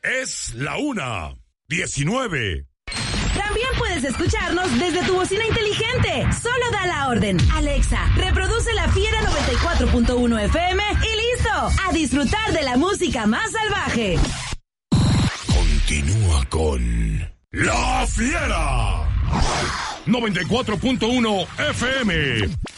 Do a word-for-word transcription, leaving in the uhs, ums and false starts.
Es la una diecinueve. También puedes escucharnos desde tu bocina inteligente. Solo da la orden. Alexa, reproduce La Fiera noventa y cuatro punto uno F M y listo. A disfrutar de la música más salvaje. Continúa con La Fiera noventa y cuatro punto uno F M.